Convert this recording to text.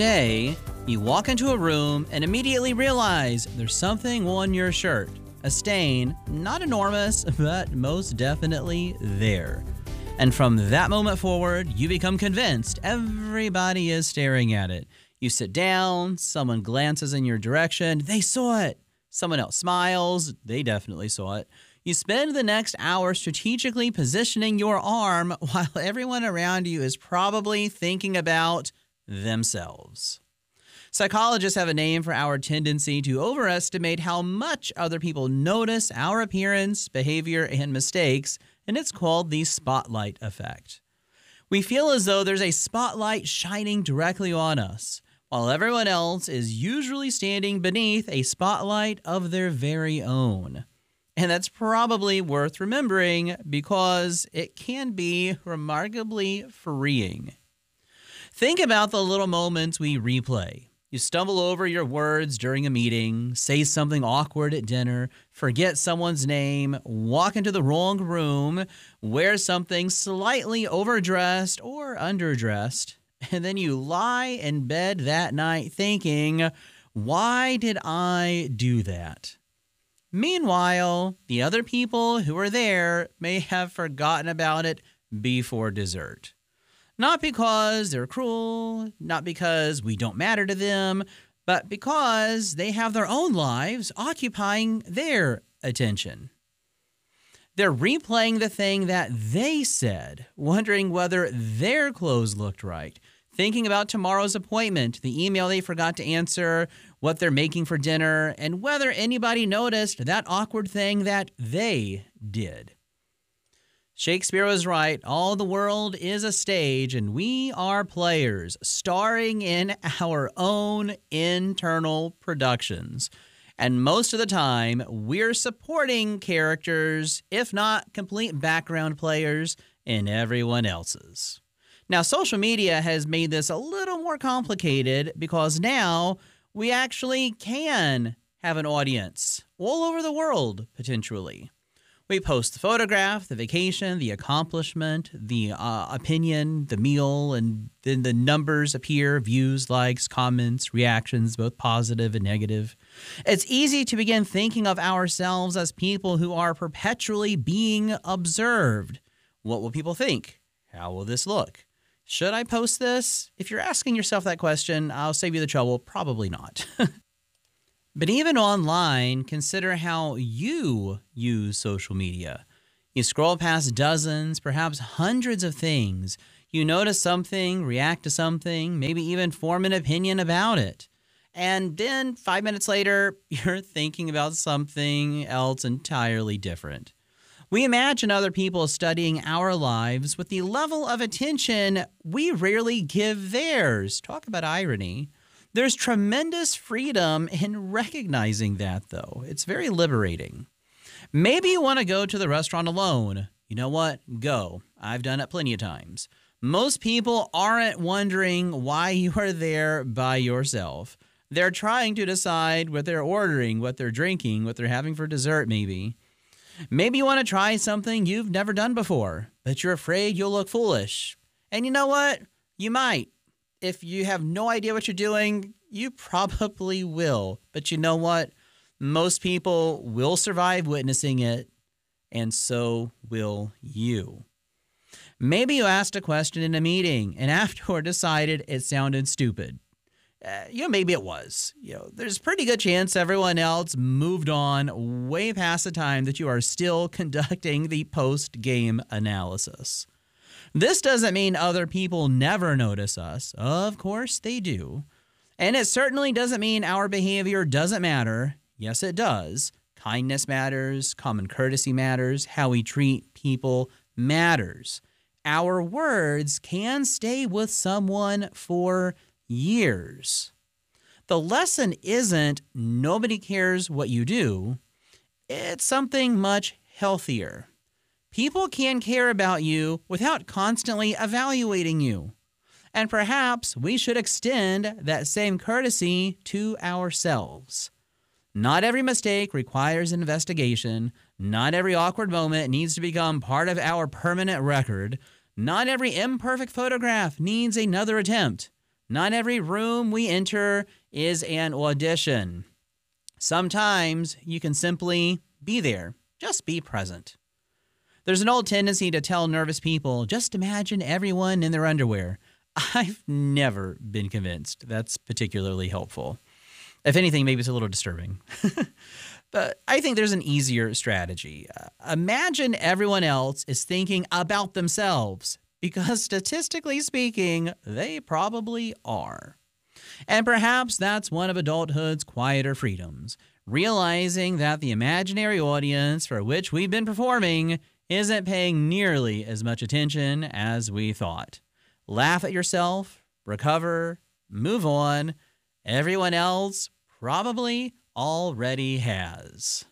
Say, you walk into a room and immediately realize there's something on your shirt. A stain, not enormous, but most definitely there. And from that moment forward, you become convinced everybody is staring at it. You sit down, someone glances in your direction, they saw it. Someone else smiles, they definitely saw it. You spend the next hour strategically positioning your arm while everyone around you is probably thinking about themselves. Psychologists have a name for our tendency to overestimate how much other people notice our appearance, behavior, and mistakes, and it's called the spotlight effect. We feel as though there's a spotlight shining directly on us, while everyone else is usually standing beneath a spotlight of their very own. And that's probably worth remembering because it can be remarkably freeing. Think about the little moments we replay. You stumble over your words during a meeting, say something awkward at dinner, forget someone's name, walk into the wrong room, wear something slightly overdressed or underdressed, and then you lie in bed that night thinking, why did I do that? Meanwhile, the other people who are there may have forgotten about it before dessert. Not because they're cruel, not because we don't matter to them, but because they have their own lives occupying their attention. They're replaying the thing that they said, wondering whether their clothes looked right, thinking about tomorrow's appointment, the email they forgot to answer, what they're making for dinner, and whether anybody noticed that awkward thing that they did. Shakespeare was right. All the world is a stage, and we are players starring in our own internal productions. And most of the time, we're supporting characters, if not complete background players, in everyone else's. Now, social media has made this a little more complicated because now we actually can have an audience all over the world, potentially. We post the photograph, the vacation, the accomplishment, the opinion, the meal, and then the numbers appear, views, likes, comments, reactions, both positive and negative. It's easy to begin thinking of ourselves as people who are perpetually being observed. What will people think? How will this look? Should I post this? If you're asking yourself that question, I'll save you the trouble. Probably not. But even online, consider how you use social media. You scroll past dozens, perhaps hundreds of things. You notice something, react to something, maybe even form an opinion about it. And then 5 minutes later, you're thinking about something else entirely different. We imagine other people studying our lives with the level of attention we rarely give theirs. Talk about irony. There's tremendous freedom in recognizing that, though. It's very liberating. Maybe you want to go to the restaurant alone. You know what? Go. I've done it plenty of times. Most people aren't wondering why you are there by yourself. They're trying to decide what they're ordering, what they're drinking, what they're having for dessert, maybe. Maybe you want to try something you've never done before, but you're afraid you'll look foolish. And you know what? You might. If you have no idea what you're doing, you probably will. But you know what? Most people will survive witnessing it, and so will you. Maybe you asked a question in a meeting and afterward decided it sounded stupid. Maybe it was. There's a pretty good chance everyone else moved on way past the time that you are still conducting the post-game analysis. This doesn't mean other people never notice us. Of course they do. And it certainly doesn't mean our behavior doesn't matter. Yes, it does. Kindness matters. Common courtesy matters. How we treat people matters. Our words can stay with someone for years. The lesson isn't nobody cares what you do. It's something much healthier. People can care about you without constantly evaluating you. And perhaps we should extend that same courtesy to ourselves. Not every mistake requires an investigation. Not every awkward moment needs to become part of our permanent record. Not every imperfect photograph needs another attempt. Not every room we enter is an audition. Sometimes you can simply be there, just be present. There's an old tendency to tell nervous people, just imagine everyone in their underwear. I've never been convinced that's particularly helpful. If anything, maybe it's a little disturbing. But I think there's an easier strategy. Imagine everyone else is thinking about themselves, because statistically speaking, they probably are. And perhaps that's one of adulthood's quieter freedoms, realizing that the imaginary audience for which we've been performing isn't paying nearly as much attention as we thought. Laugh at yourself, recover, move on. Everyone else probably already has.